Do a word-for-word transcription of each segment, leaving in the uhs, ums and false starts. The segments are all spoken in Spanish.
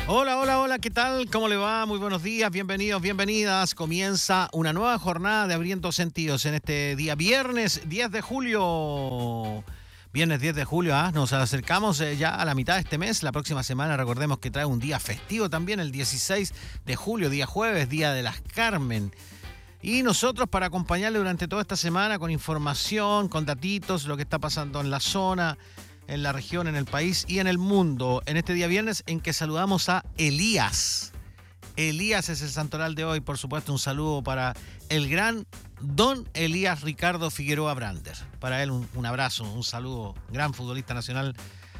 Hola, hola, hola, ¿qué tal? ¿Cómo le va? Muy buenos días, bienvenidos, bienvenidas. Comienza una nueva jornada de Abriendo Sentidos en este día viernes diez de julio. Viernes diez de julio, ¿ah? Nos acercamos eh, ya a la mitad de este mes. La próxima semana recordemos que trae un día festivo también, el dieciséis de julio, día jueves, Día de las Carmen. Y nosotros para acompañarle durante toda esta semana con información, con datitos, lo que está pasando en la zona, en la región, en el país y en el mundo. En este día viernes en que saludamos a Elías. Elías es el santoral de hoy. Por supuesto, un saludo para el gran don Elías Ricardo Figueroa Brander. Para él un, un abrazo, un saludo. Gran futbolista nacional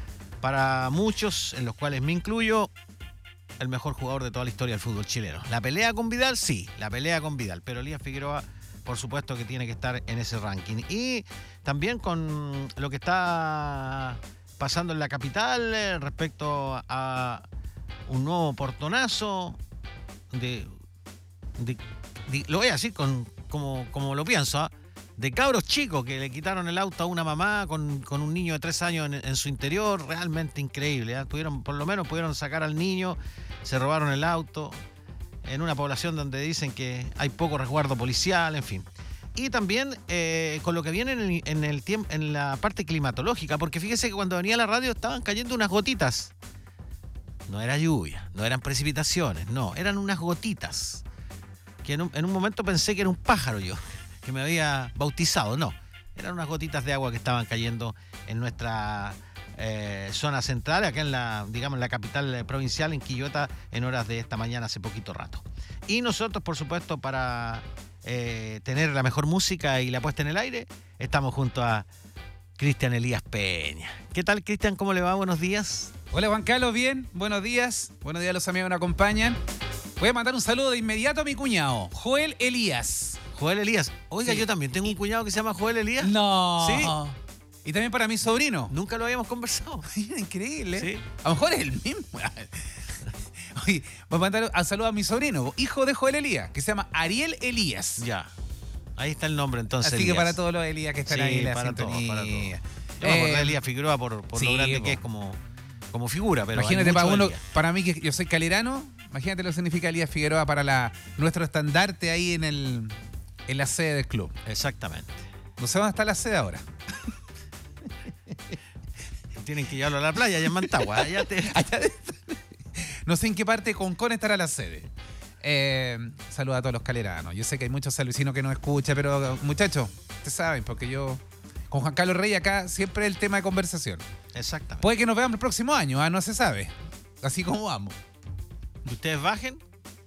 para muchos, en los cuales me incluyo. El mejor jugador de toda la historia del fútbol chileno. La pelea con Vidal, sí, la pelea con Vidal. Pero Elías Figueroa, por supuesto que tiene que estar en ese ranking. Y también con lo que está pasando en la capital eh, respecto a un nuevo portonazo de, de, de lo voy a decir con, como, como lo pienso, ¿eh? de cabros chicos que le quitaron el auto a una mamá con, con un niño de tres años en, en su interior. Realmente increíble, ¿eh? Tuvieron, por lo menos pudieron sacar al niño, se robaron el auto en una población donde dicen que hay poco resguardo policial, en fin. Y también eh, con lo que viene en, el, en, el tiempo, en la parte climatológica, porque fíjese que cuando venía a la radio estaban cayendo unas gotitas. No era lluvia, no eran precipitaciones, no, eran unas gotitas. Que en un, en un momento pensé que era un pájaro yo, que me había bautizado. No, eran unas gotitas de agua que estaban cayendo en nuestra eh, zona central, acá en la, digamos, en la capital provincial, en Quillota, en horas de esta mañana, hace poquito rato. Y nosotros, por supuesto, para eh, tener la mejor música y la puesta en el aire, estamos junto a Cristian Elías Peña. ¿Qué tal, Cristian? ¿Cómo le va? Buenos días. Hola, Juan Carlos, bien. Buenos días. Buenos días a los amigos que nos acompañan. Voy a mandar un saludo de inmediato a mi cuñado, Joel Elías. Joel Elías. Oiga, Sí. yo también tengo un cuñado que se llama Joel Elías. No. Sí. Y también para mi sobrino. Nunca lo habíamos conversado. Increíble. Sí. A lo mejor es el mismo. Oye, voy a mandar un saludo a mi sobrino, hijo de Joel Elías, que se llama Ariel Elías. Ya. Ahí está el nombre entonces. Así que Elías. para todos los Elías que están Sí, ahí en la para todos, sintonía. para todos. Yo me acordé de Eh, Elías Figueroa por, por sí, lo grande po. que es como, como figura, pero Imagínate hay para mucho uno, Elías. para mí que yo soy calerano, imagínate lo que significa Elías Figueroa para la, nuestro estandarte ahí en el en la sede del club. Exactamente. No sé dónde está la sede ahora. Tienen que llevarlo a la playa, allá en Mantagua. Allá te... Allá de- No sé en qué parte de Concón estará la sede. Eh, saludos a todos los caleranos. Yo sé que hay muchos salvicinos que no escuchan, pero muchachos, ustedes saben, porque yo con Juan Carlos Rey acá siempre es el tema de conversación. Exactamente. Puede que nos veamos el próximo año, ¿ah? No se sabe. Así como vamos. Ustedes bajen,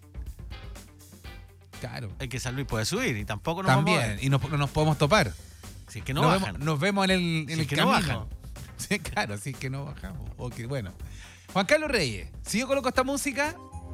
Claro. el que San Luis puede subir y tampoco nos vamos a También. ver. Y nos, nos podemos topar. Si es que no nos, bajan. vemos, nos vemos en el, en Si el es que no camino. bajan. Sí, claro, sí que no bajamos. Ok, bueno. Juan Carlos Reyes, si yo coloco esta música,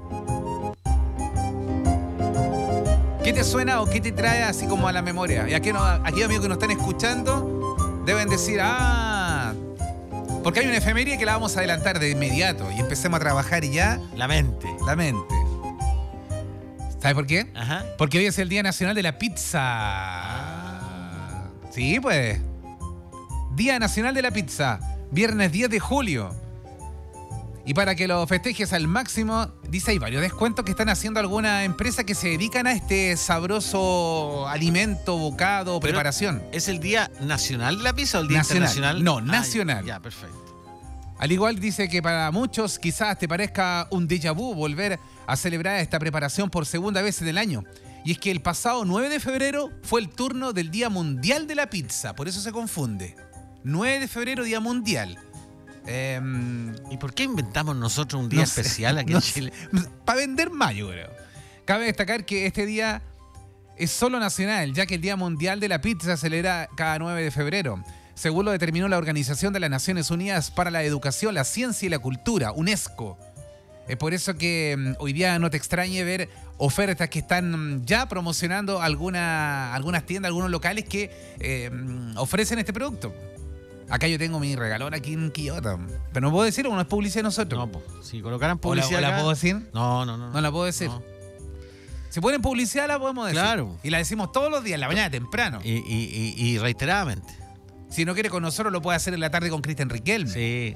¿qué te suena o qué te trae así como a la memoria? Y aquí, no, aquí amigos que nos están escuchando deben decir, ah, porque hay una efeméride que la vamos a adelantar de inmediato y empecemos a trabajar y ya La mente. la mente. ¿Sabes por qué? Ajá. Porque hoy es el Día Nacional de la Pizza. Sí, pues. Día Nacional de la Pizza, viernes diez de julio. Y para que lo festejes al máximo, dice, hay varios descuentos que están haciendo algunas empresas que se dedican a este sabroso alimento, bocado, Pero- preparación. ¿Es el Día Nacional de la Pizza o el Día Nacional. Internacional? No, Ah, nacional. ya, ya, perfecto. Al igual dice que para muchos quizás te parezca un déjà vu volver a celebrar esta preparación por segunda vez en el año. Y es que el pasado nueve de febrero fue el turno del Día Mundial de la Pizza, por eso se confunde. nueve de febrero, Día Mundial. Eh, ¿Y por qué inventamos nosotros un día No sé, especial aquí no en sé. Chile? Para vender más, yo creo. Cabe destacar que este día es solo nacional, ya que el Día Mundial de la Pizza se celebra cada nueve de febrero. Según lo determinó la Organización de las Naciones Unidas para la Educación, la Ciencia y la Cultura, UNESCO. Es por eso que mm, hoy día no te extrañe ver ofertas que están mm, ya promocionando alguna, algunas tiendas, algunos locales que eh, mm, ofrecen este producto. Acá yo tengo mi regalón aquí en Quillota. Pero no puedo decir, o no es publicidad de nosotros. No, po. Si colocaran ¿O la, publicidad o la acá- puedo decir? No, no, no. No la puedo decir. No. Si ponen publicidad la podemos decir. Claro. Y la decimos todos los días, en la mañana temprano. Y, y- y- y reiteradamente. Si no quiere con nosotros, lo puede hacer en la tarde con Cristian Riquelme. Sí.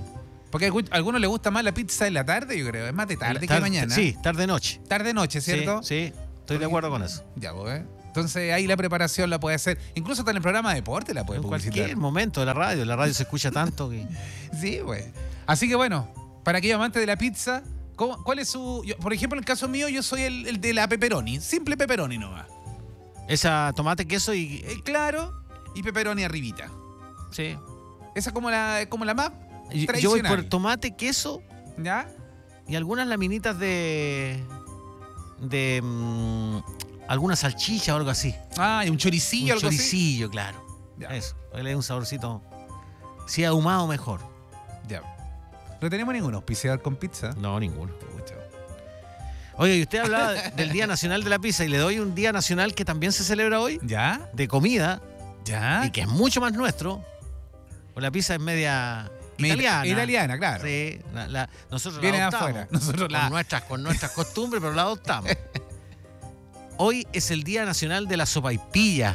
Porque a algunos les gusta más la pizza en la tarde, yo creo. Es más de tarde Tar- que mañana. Sí, tarde-noche. Tarde-noche, ¿cierto? Sí, sí, estoy de acuerdo con eso. Ya, pues. Entonces ahí la preparación la puede hacer. Incluso hasta en el programa de deporte la puede En publicitar. cualquier momento de la radio. La radio se escucha tanto que... Sí, pues. Así que bueno, para aquellos amantes de la pizza, ¿cómo- ¿cuál es su...? Yo, por ejemplo, en el caso mío, yo soy el, el de la pepperoni. Simple pepperoni nomás. Esa tomate, queso y... Eh, claro, y pepperoni arribita. Sí. Esa es como la, como la más Yo- Yo voy tradicional. por tomate, queso ¿Ya? y algunas laminitas de... De... mm, alguna salchicha o algo así. Ah, y un choricillo, Un algo así. choricillo, claro. Ya. Eso. Le da un saborcito... Si ahumado, mejor. Ya. No tenemos ningún auspiciador con pizza. No, ninguno. Pucha. Oye, y usted hablaba del Día Nacional de la Pizza y le doy un día nacional que también se celebra hoy, ¿Ya? de comida, ¿Ya? y que es mucho más nuestro. Pues la pizza es media Me- italiana. Italiana, claro. Sí, la- la- nosotros Viene la de adoptamos. afuera. Nosotros con, la- nuestras, con nuestras costumbres, pero la adoptamos. Hoy es el Día Nacional de la Sopaipilla.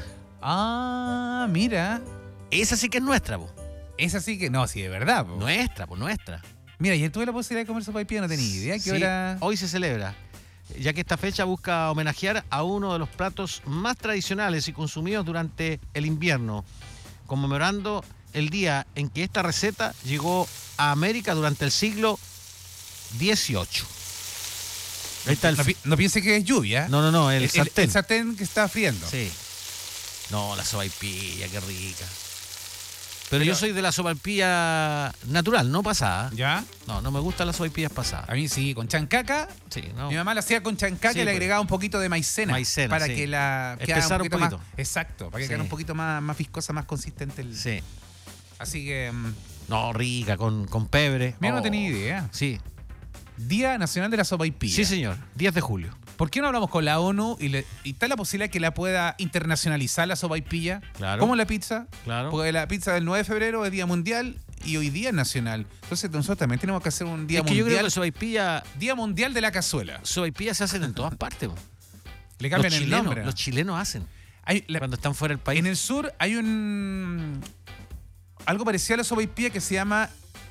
Ah, mira. Esa sí que es nuestra, po. Esa sí que... No, sí, de verdad. Po. Nuestra, pues nuestra. Mira, ayer tuve la posibilidad de comer sopaipilla, no tenía idea. ¿Qué Sí, hora? hoy se celebra, ya que esta fecha busca homenajear a uno de los platos más tradicionales y consumidos durante el invierno, conmemorando el día en que esta receta llegó a América durante el siglo dieciocho. Ahí está el... No, pi- no piense que es lluvia. No, no, no, el, sartén. El sartén que está friendo. Sí. No, la sopaipilla, qué rica. Pero, Pero- yo soy de la sopaipilla natural, no pasada. ¿Ya? No, no me gustan las sopaipillas pasadas. A mí sí, con chancaca. Sí, no. Mi mamá la hacía con chancaca Sí, y le pues. agregaba un poquito de maicena. Maicena, Para sí. que la Espesar un más. poquito. Exacto, para que Sí. quede un poquito más, más viscosa, más consistente. El... Sí. Así que. mm, No, rica, con, con pebre. Mira, no Oh. tenía idea. Sí, Día Nacional de la Sopaipilla. sí, señor. diez de julio. ¿Por qué no hablamos con la ONU y, le, y está la posibilidad que la pueda internacionalizar la sopaipilla? Claro. Como la pizza. Claro. Porque la pizza del nueve de febrero es Día Mundial y hoy día es nacional. Entonces nosotros también tenemos que hacer un Día es que yo creo Mundial. que sopaipilla, Día Mundial de la Cazuela. sopaipilla se hacen en todas partes. po. Le Los cambian el chilenos, nombre. los chilenos hacen Hay- la- cuando están fuera del país. en el sur hay un... Algo parecido a la sopaipilla que se llama...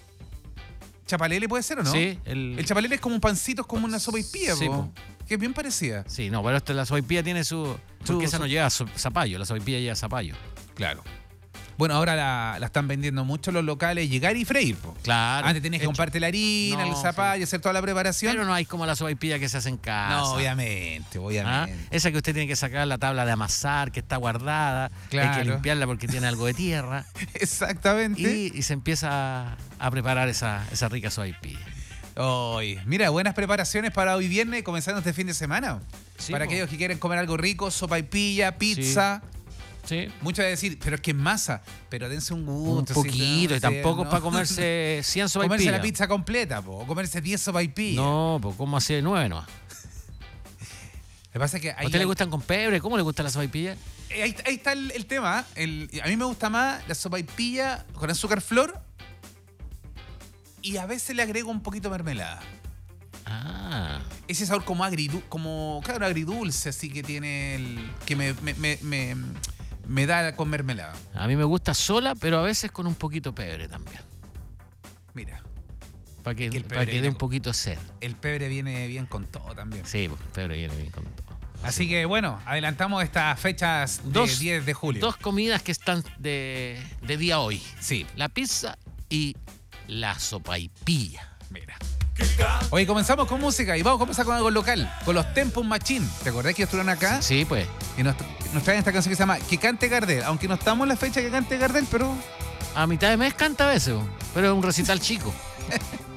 Chapalele, ¿puede ser o no? Sí, el, El chapalele es como un pancito, es como una sopaipilla, Sí, po, po. que es bien parecida. sí, no, pero esto, la sopaipilla tiene su... Porque Su- esa su- no lleva zo- zapallo, la sopaipilla lleva zapallo. Claro. Bueno, ahora la, la están vendiendo mucho los locales, llegar y freír, po. Claro. Antes tenías que hecho. comprarte la harina, No, el zapallo, hacer toda la preparación. Pero no hay como la sopaipilla que se hace en casa. no, obviamente, ¿Ah? obviamente. Esa que usted tiene que sacar la tabla de amasar, que está guardada, hay Claro. que limpiarla porque tiene algo de tierra. Exactamente. Y, y se empieza a, a preparar esa, esa rica sopaipilla. Hoy, mira, buenas preparaciones para hoy viernes, comenzando este fin de semana. Sí, para po. aquellos que quieren comer algo rico, sopaipilla, pizza. Sí. Muchos van a decir, pero es que es masa. Pero dense un Un gusto. poquito, sí, y tampoco ¿no? es para comerse cien Comerse sopaipillas. la pizza completa, po, o comerse diez sopaipillas. No, pues como así de nueve nomás. Lo que pasa es que ¿A ahí, usted le gustan con pebre? ¿Cómo le gusta la sopaipilla? eh, ahí, ahí está el, el tema. El- a mí me gusta más la sopaipilla con azúcar flor y a veces le agrego un poquito de mermelada. Ah, Ese sabor como agridulce, como, claro, agridulce, así que tiene el. que me, me, me, me, me da con mermelada. a mí me gusta sola, pero a veces con un poquito de pebre también. Mira, Para que, Que el para pebre que dé viene un con- poquito de sed. el pebre viene bien con todo también. Sí, pues el pebre viene bien con todo. Así que bueno, adelantamos estas fechas de Dos- diez de julio. Dos comidas que están de, de día hoy. Sí, La pizza y la sopaipilla. mira. Oye, comenzamos con música y vamos a comenzar con algo local, con los Tempus Machine. ¿Te acordás que estuvieron acá? Sí, pues. Y nos, nos traen esta canción que se llama Que cante Gardel. Aunque no estamos en la fecha que cante Gardel, pero A mitad de mes canta a veces, po, pero es un recital chico.